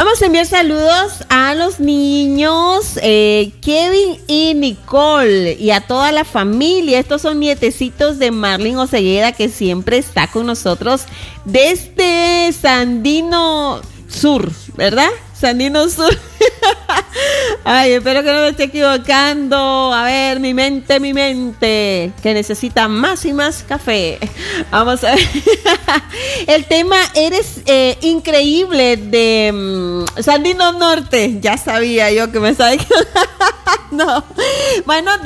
Vamos a enviar saludos a los niños Kevin y Nicole y a toda la familia. Estos son nietecitos de Marlene Osegueda, que siempre está con nosotros desde Sandino Sur, ¿verdad? Sandino Sur. Ay, espero que no me esté equivocando. A ver, mi mente, que necesita más y más café. Vamos a ver. El tema Eres Increíble de Sandino Norte. Ya sabía yo que me estaba equivocando. Bueno,